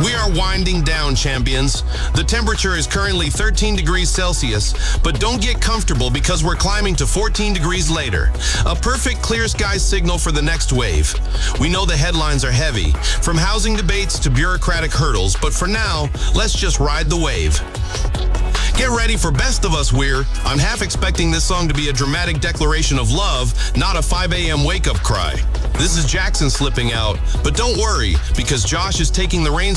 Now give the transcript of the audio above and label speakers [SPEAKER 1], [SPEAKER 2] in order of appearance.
[SPEAKER 1] We are winding down, champions. The temperature is currently 13 degrees Celsius, but don't get comfortable because we're climbing to 14 degrees later. A perfect clear sky signal for the next wave. We know the headlines are heavy, from housing debates to bureaucratic hurdles, but for now, let's just ride the wave. Get ready for Best of Us, Weir. I'm half expecting this song to be a dramatic declaration of love, not a 5 a.m. wake-up cry. This is Jackson slipping out, but don't worry, because Josh is taking the reins